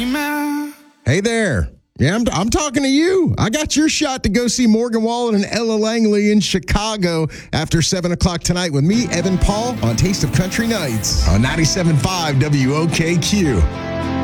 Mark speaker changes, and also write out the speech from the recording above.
Speaker 1: dreaming.
Speaker 2: Hey there. Yeah, I'm talking to you. I got your shot to go see Morgan Wallen and Ella Langley in Chicago after 7 o'clock tonight with me, Evan Paul, on Taste of Country Nights on 97.5 WOKQ.